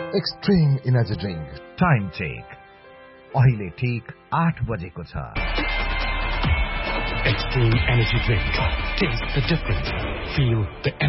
Extreme energy drink. Time check अहिले ठीक 8 बजेको छ। Extreme energy drink. Taste the difference. Feel the